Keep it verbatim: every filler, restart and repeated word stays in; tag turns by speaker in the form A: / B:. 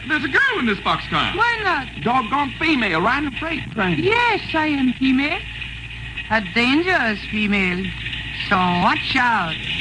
A: there's a girl in this boxcar.
B: Why not?
C: Doggone female riding the freight train.
B: Yes, I am female. A dangerous female. So watch out.